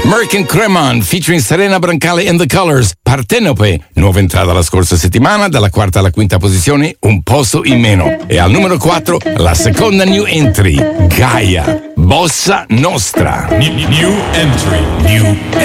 Merck & Cremon featuring Serena Brancale and the Colors. Partenope, nuova entrata la scorsa settimana, dalla quarta alla quinta posizione, un posto in meno. E al numero 4, la seconda new entry, Gaia, Bossa Nostra. New entry.